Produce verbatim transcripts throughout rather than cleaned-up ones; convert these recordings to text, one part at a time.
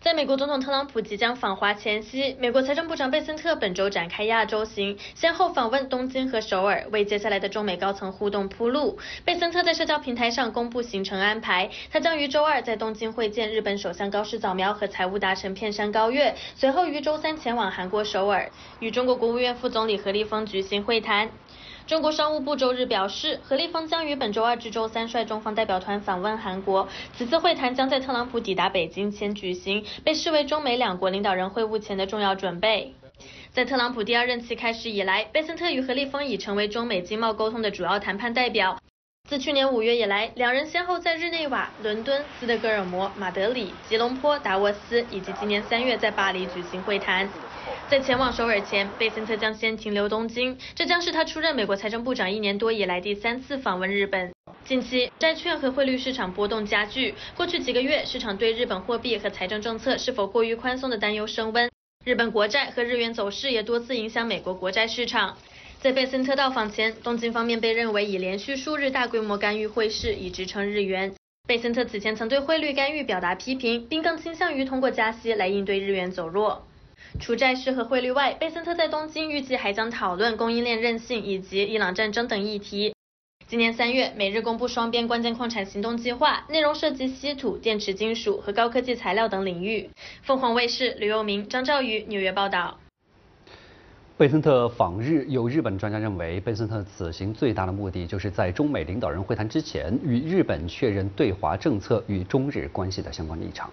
在美国总统特朗普即将访华前夕，美国财政部长贝森特本周展开亚洲行，先后访问东京和首尔，为接下来的中美高层互动铺路。贝森特在社交平台上公布行程安排，他将于周二在东京会见日本首相高市早苗和财务大臣片山高月，随后于周三前往韩国首尔，与中国国务院副总理何立峰举行会谈。中国商务部周日表示，何立峰将于本周二至周三率中方代表团访问韩国。此次会谈将在特朗普抵达北京前举行，被视为中美两国领导人会晤前的重要准备。在特朗普第二任期开始以来，贝森特与何立峰已成为中美经贸沟通的主要谈判代表。自去年五月以来，两人先后在日内瓦、伦敦、斯德哥尔摩、马德里、吉隆坡、达沃斯以及今年三月在巴黎举行会谈。在前往首尔前，贝森特将先停留东京，这将是他出任美国财政部长一年多以来第三次访问日本。近期债券和汇率市场波动加剧，过去几个月市场对日本货币和财政政策是否过于宽松的担忧升温，日本国债和日元走势也多次影响美国国债市场。在贝森特到访前，东京方面被认为以连续数日大规模干预汇市以支撑日元。贝森特此前曾对汇率干预表达批评，并更倾向于通过加息来应对日元走弱。除债市和汇率外，贝森特在东京预计还将讨论供应链韧性以及伊朗战争等议题。今年三月，美日公布双边关键矿产行动计划，内容涉及稀土、电池金属和高科技材料等领域。凤凰卫视吕佑明、张兆宇纽约报道。 贝森特访日，有日本专家认为，贝森特此行最大的目的就是在中美领导人会谈之前，与日本确认对华政策与中日关系的相关立场。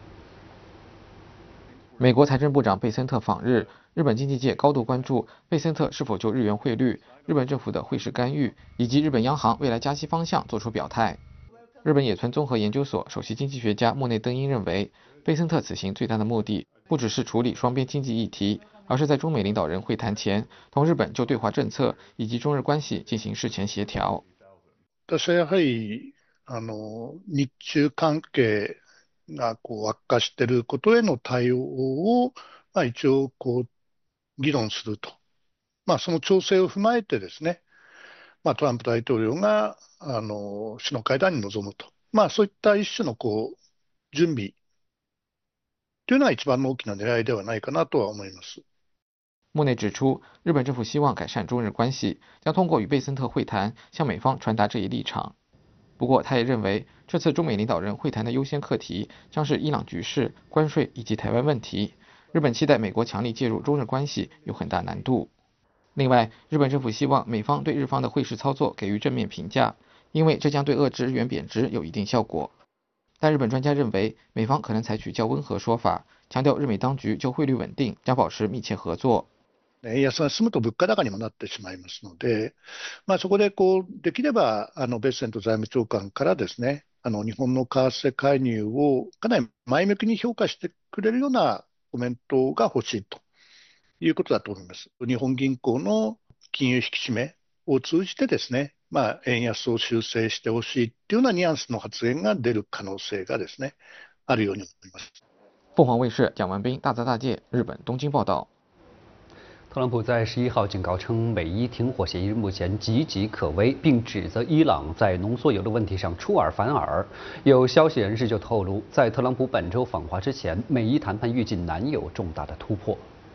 美国财政部长贝森特访日，日本经济界高度关注贝森特是否就日元汇率、日本政府的汇市干预以及日本央行未来加息方向做出表态。日本野村综合研究所首席经济学家莫内登英认为，贝森特此行最大的目的不只是处理双边经济议题，而是在中美领导人会谈前，同日本就对华政策以及中日关系进行事前协調。 私はやはりあの日中関係がこう悪化していることへの対応を、まあ、一応こう議論すると、まあ、その調整を踏まえてですね、まあ、トランプ大統領があの首脳会談に臨むと、まあ、そういった一種のこう準備というのが一番の大きな狙いではないかなとは思います。 莫内指出，日本政府希望改善中日关系，将通过与贝森特会谈向美方传达这一立场。不过，他也认为，这次中美领导人会谈的优先课题将是伊朗局势、关税以及台湾问题。日本期待美国强力介入中日关系有很大难度。另外，日本政府希望美方对日方的汇市操作给予正面评价，因为这将对遏制日元贬值有一定效果。但日本专家认为，美方可能采取较温和说法，强调日美当局就汇率稳定将保持密切合作。 円安が進むと物価高にもなってしまいますので、まあ、そこでこうできればあのベッセント財務長官からですね、あの日本の為替介入をかなり前向きに評価してくれるようなコメントが欲しいということだと思います。日本銀行の金融引き締めを通じてですね、まあ、円安を修正してほしいっていうようなニュアンスの発言が出る可能性がですね、あるように思います。 凤凰卫视蒋文斌、大泽大介日本东京报道。 特朗普在十一号警告称，美伊停火协议目前岌岌可危，并指责伊朗在浓缩铀的问题上出尔反尔。有消息人士就透露，在特朗普本周访华之前，美伊谈判预计难有重大的突破。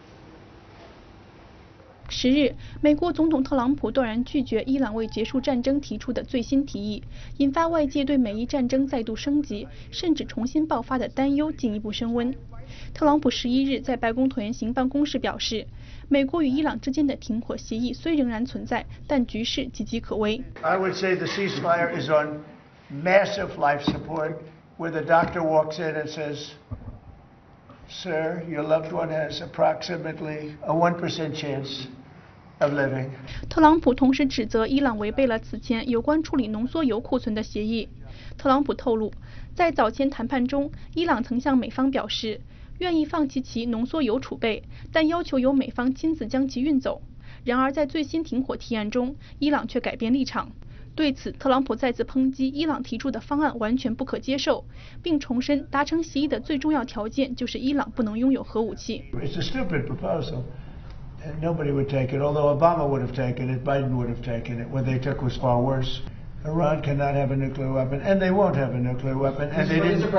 十日，美国总统特朗普断然拒绝伊朗为结束战争提出的最新提议，引发外界对美伊战争再度升级，甚至重新爆发的担忧进一步升温。特朗普十一日在白宫椭圆形办公室表示，美国与伊朗之间的停火协议虽仍然存在，但局势岌岌可危。 I would say the ceasefire is on massive life support, where the doctor walks in and says, "Sir, your loved one has approximately a one percent chance of living." 特朗普同时指责伊朗违背了此前有关处理浓缩铀库存的协议。特朗普透露，在早前谈判中，伊朗曾向美方表示愿意放弃其浓缩铀储备，但要求由美方亲自将其运走。然而，在最新停火提案中，伊朗却改变立场。对此，特朗普再次抨击伊朗提出的方案完全不可接受，并重申达成协议的最重要条件就是伊朗不能拥有核武器。 It's a stupid proposal, and nobody would take it. Although Obama would have taken it, Biden would have taken it. What they took was far worse. Iran cannot have a nuclear weapon, and they won't have a nuclear weapon, and they didn't.